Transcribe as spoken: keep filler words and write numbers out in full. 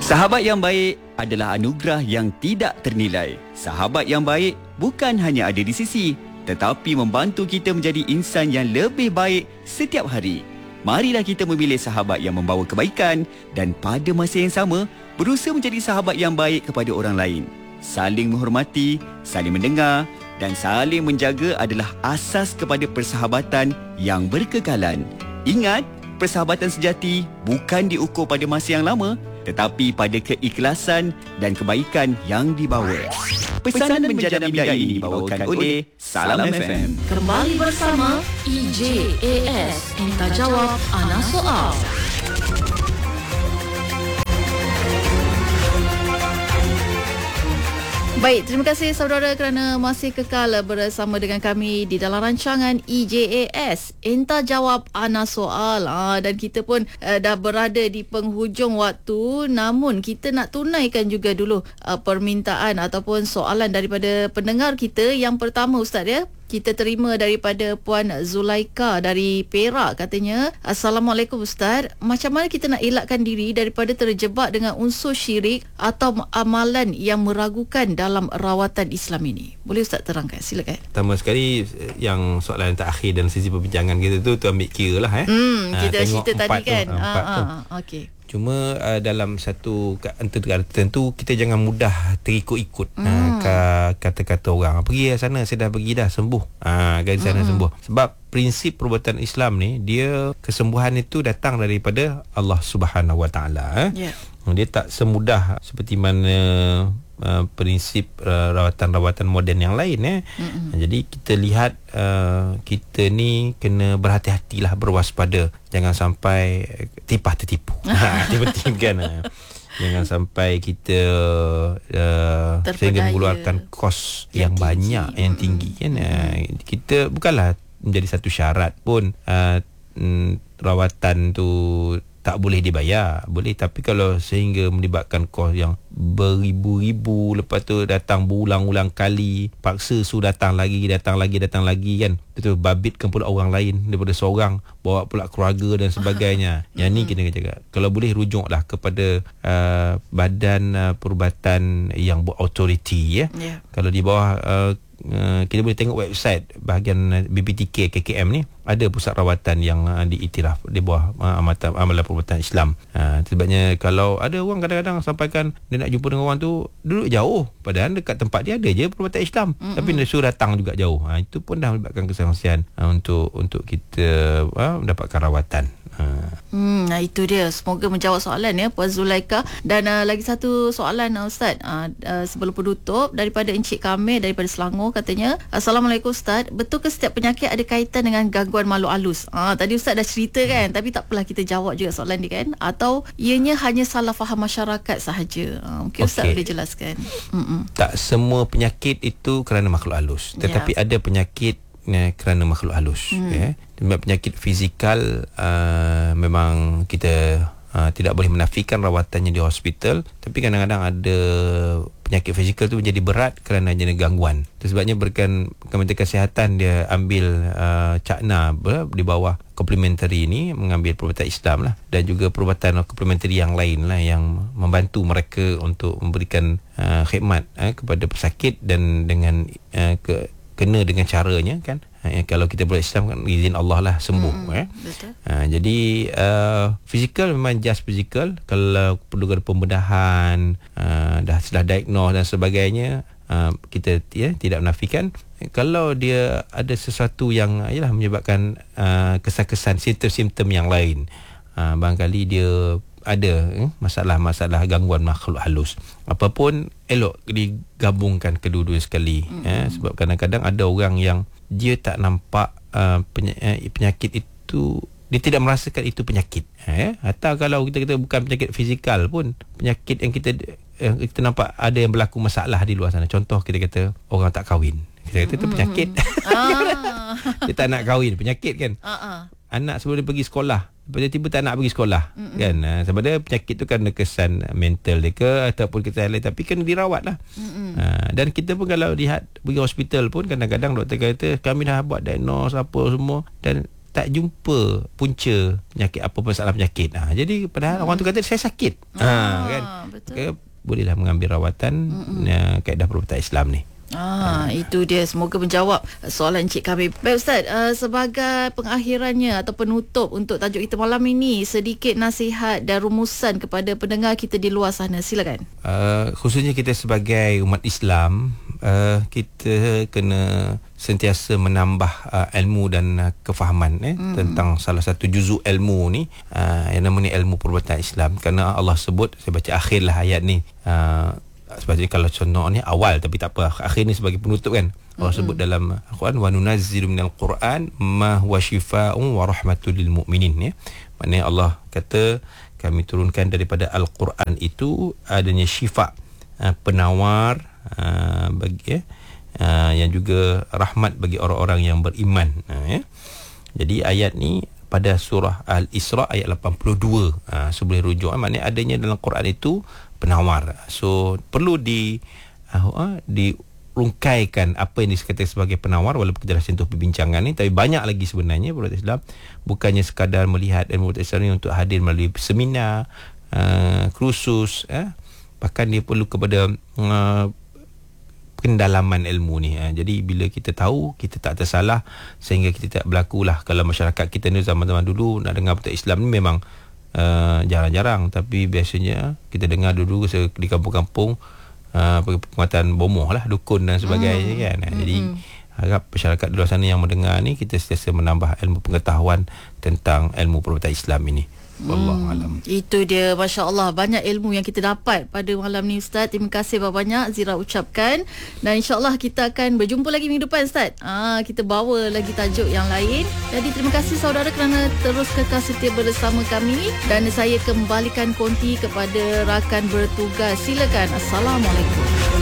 Sahabat yang baik adalah anugerah yang tidak ternilai. Sahabat yang baik bukan hanya ada di sisi, tetapi membantu kita menjadi insan yang lebih baik setiap hari. Marilah kita memilih sahabat yang membawa kebaikan dan pada masa yang sama berusaha menjadi sahabat yang baik kepada orang lain. Saling menghormati, saling mendengar dan saling menjaga adalah asas kepada persahabatan yang berkekalan. Ingat, persahabatan sejati bukan diukur pada masa yang lama, tetapi pada keikhlasan dan kebaikan yang dibawa. Pesanan menjadi bidai ini dibawakan oleh Salam F M. Kembali bersama E J A S, Minta Jawab Ana Soal. Baik, terima kasih saudara kerana masih kekal bersama dengan kami di dalam rancangan E J A S, Minta Jawab Ana Soal. Ah, dan kita pun uh, dah berada di penghujung waktu, namun kita nak tunaikan juga dulu uh, permintaan ataupun soalan daripada pendengar kita. Yang pertama, Ustaz, ya, kita terima daripada Puan Zulaika dari Perak. Katanya, Assalamualaikum Ustaz, macam mana kita nak elakkan diri daripada terjebak dengan unsur syirik atau amalan yang meragukan dalam rawatan Islam ini? Boleh Ustaz terangkan? Silakan. Pertama sekali, yang soalan yang terakhir dan sisi perbincangan kita tu, tu ambil kira lah. Eh. Hmm, kita ha, cerita tadi kan. Tu, ha, ha, ha, okay. Cuma uh, dalam satu antara tertentu, kita jangan mudah terikut-ikut hmm. uh, kata-kata orang. Pergi sana, saya dah pergi dah, sembuh. Ah, uh, sana hmm. sembuh. Sebab prinsip perubatan Islam ni, dia kesembuhan itu datang daripada Allah Subhanahu Wa Taala. Eh? Yeah. Dia tak semudah seperti mana uh, prinsip uh, rawatan-rawatan moden yang lain. Eh? Mm-hmm. Jadi kita lihat uh, kita ni kena berhati-hatilah, berwaspada. Jangan sampai tipah tertipu. Ha, tiba-tiba kan. Jangan sampai kita uh, sehingga mengeluarkan kos yang, yang banyak, yang tinggi. Kan? Mm-hmm. Uh, kita bukanlah menjadi satu syarat pun uh, mm, rawatan tu tak boleh dibayar. Boleh, tapi kalau sehingga melibatkan kos yang beribu-ribu, lepas tu datang berulang-ulang kali, paksa su datang lagi, datang lagi, datang lagi kan. Betul, babitkan pula orang lain daripada seorang, bawa pula keluarga dan sebagainya. Yang ni kena jaga. Kalau boleh, rujuklah kepada uh, badan uh, perubatan yang berautoriti. Ya. Yeah. Kalau di bawah uh, Uh, kita boleh tengok website bahagian B P T K K K M ni, ada pusat rawatan yang uh, diiktiraf di bawah uh, amatan amalan perubatan Islam. Uh, sebabnya kalau ada orang kadang-kadang sampaikan dia nak jumpa dengan orang tu duduk jauh, padahal dekat tempat dia ada je perubatan Islam, mm-hmm. tapi dia suruh datang juga jauh. Uh, itu pun dah melibatkan kesangsian uh, untuk untuk kita uh, mendapatkan rawatan. Hmm, nah itu dia. Semoga menjawab soalan ya Puan Zulaika. Dan uh, lagi satu soalan uh, Ustaz, uh, uh, sebelum penutup, daripada Encik Kamil daripada Selangor. Katanya, Assalamualaikum Ustaz, betul ke setiap penyakit ada kaitan dengan gangguan makhluk halus? uh, Tadi Ustaz dah cerita kan, tapi tak apalah, kita jawab juga soalan ni kan. Atau ianya hanya salah faham masyarakat sahaja? uh, Mungkin Ustaz okay. boleh jelaskan. Mm-mm. Tak semua penyakit itu kerana makhluk halus, tetapi yeah. ada penyakit eh, kerana makhluk halus. mm. eh. Penyakit fizikal uh, memang kita uh, tidak boleh menafikan rawatannya di hospital, tapi kadang-kadang ada penyakit fizikal tu menjadi berat kerana jenis gangguan. Itu sebabnya berkan Kementerian Kesihatan dia ambil uh, cakna ber, di bawah komplementari ini, mengambil perubatan Islam lah, dan juga perubatan komplementari yang lain lah yang membantu mereka untuk memberikan uh, khidmat uh, kepada pesakit dan dengan uh, ke, kena dengan caranya kan. Ha, kalau kita buat Islam kan izin Allah lah sembuh. hmm, eh. Betul. Ha, jadi uh, fizikal memang just fizikal. Kalau perlu ada pembedahan, uh, dah sudah diagnose dan sebagainya, uh, kita ya, tidak menafikan. Kalau dia ada sesuatu yang ialah menyebabkan uh, kesan-kesan simptom-simptom yang lain, uh, barangkali dia ada eh, masalah-masalah gangguan makhluk halus, apapun elok digabungkan kedua-dua sekali. mm-hmm. eh, sebab kadang-kadang ada orang yang dia tak nampak uh, penyakit itu, dia tidak merasakan itu penyakit. eh, Atau kalau kita kata bukan penyakit fizikal pun, penyakit yang kita eh, kita nampak ada yang berlaku masalah di luar sana. Contoh kita kata orang tak kahwin, kita kata itu penyakit. ah. Dia tak nak kahwin, penyakit kan. uh-uh. Anak sebelum dia pergi sekolah, tiba-tiba tak nak pergi sekolah. Mm-mm. Kan uh, sebab dia penyakit tu kan kesan mental dia ke ataupun kita lain, tapi kan dirawat lah. uh, Dan kita pun kalau lihat pergi hospital pun, kadang-kadang doktor kata kami dah buat diagnose apa semua, dan tak jumpa punca penyakit apa masalah penyakit. Ha, jadi padahal hmm. orang tu kata saya sakit. Ha, ah, kan? Betul. Okay, bolehlah mengambil rawatan uh, kaedah perubatan Islam ni. Ah, hmm. Itu dia. Semoga menjawab soalan Encik kami. Baik Ustaz, uh, sebagai pengakhirannya atau penutup untuk tajuk kita malam ini, sedikit nasihat dan rumusan kepada pendengar kita di luar sana. Silakan. Uh, khususnya kita sebagai umat Islam, uh, kita kena sentiasa menambah uh, ilmu dan uh, kefahaman eh, hmm. tentang salah satu juzuk ilmu ni, uh, yang namanya ilmu perubatan Islam. Kerana Allah sebut, saya baca akhirlah ayat ni, uh, sebabnya kalau contoh ni awal tapi tak apa, akhir ni sebagai penutup kan. Allah mm-hmm. sebut dalam Al-Quran, wa nunazzilu minal Quran ma huwa shifaa'un wa rahmatul lil mu'minin, ya. Maknanya Allah kata kami turunkan daripada Al-Quran itu adanya syifa, uh, penawar uh, bagi uh, yang juga rahmat bagi orang-orang yang beriman, uh, ya. Jadi ayat ni pada surah Al-Isra ayat lapan puluh dua, uh, so boleh rujuk, uh, maknanya adanya dalam Quran itu penawar. So perlu di uh, dirungkaikan apa yang dikatakan sebagai penawar, walaupun kita dah sentuh perbincangan ni, tapi banyak lagi sebenarnya perubatan Islam. Bukannya sekadar melihat ilmu perubatan Islam ni untuk hadir melalui seminar, uh, kursus, eh? bahkan dia perlu kepada uh, pendalaman ilmu ni. Ha. Jadi bila kita tahu, kita tak tersalah, sehingga kita tak berlakulah kalau masyarakat kita ni zaman-zaman dulu nak dengar perubatan Islam ni memang Uh, jarang-jarang, tapi biasanya kita dengar dulu di kampung-kampung uh, penguatan bomoh lah, dukun dan sebagainya, mm. kan. Mm-hmm. Jadi harap masyarakat di luar sana yang mendengar ni, kita sentiasa menambah ilmu pengetahuan tentang ilmu perubatan Islam ini. Wallahu alam. Hmm, itu dia, Masya Allah, banyak ilmu yang kita dapat pada malam ni Ustaz. Terima kasih banyak-banyak Zira ucapkan, dan insyaAllah kita akan berjumpa lagi minggu depan Ustaz. Ah, kita bawa lagi tajuk yang lain. Jadi terima kasih saudara kerana terus kekal setia bersama kami, dan saya kembalikan konti kepada rakan bertugas. Silakan. Assalamualaikum.